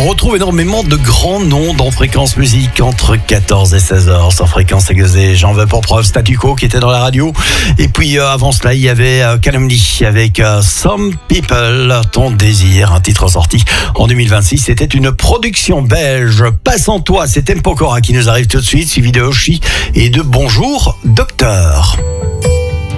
On retrouve énormément de grands noms dans Fréquence Musique entre 14 et 16 heures sur Fréquence Aiguisée. J'en veux pour preuve Statu Quo qui était dans la radio. Et puis avant cela, il y avait Calumny avec Some People, Ton Désir, un titre sorti en 2026. C'était une production belge. Passe en toi, c'est Tempo Cora qui nous arrive tout de suite, suivi de Hoshi et de Bonjour Docteur.